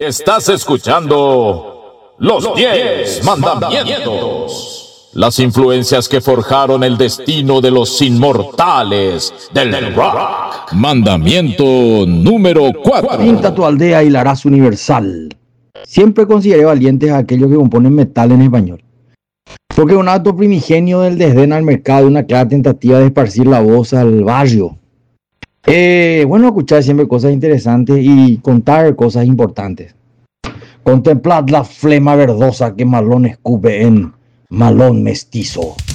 Estás escuchando Los 10 Mandamientos. Las influencias que forjaron el destino de los inmortales del rock. Mandamiento número 4. Pinta tu aldea y la harás universal. Siempre consideré valientes a aquellos que componen metal en español. Porque un acto primigenio del desdén al mercado, una clara tentativa de esparcir la voz al barrio. Bueno, escuchar siempre cosas interesantes y contar cosas importantes. Contemplad la flema verdosa que Malón escupe en Malón Mestizo.